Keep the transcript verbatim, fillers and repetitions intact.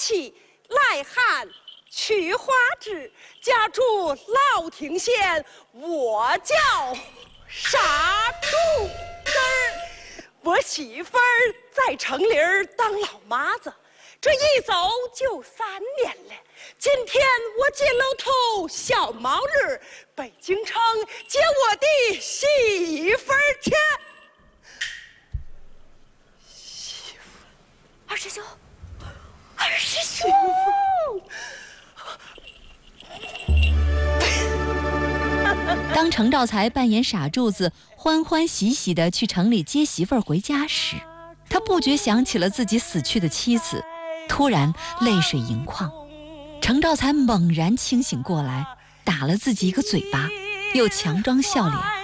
妻来汉去花枝，家住老亭县，我叫傻柱子儿。我媳妇儿在城里儿当老妈子，这一走就三年了。今天我接楼头小毛日，北京城接我的媳妇儿去。媳妇， 二师兄，二师兄。 当程兆才扮演傻柱子，欢欢喜喜地去城里接媳妇儿回家时，他不觉想起了自己死去的妻子，突然泪水盈眶。程兆才猛然清醒过来，打了自己一个嘴巴，又强装笑脸。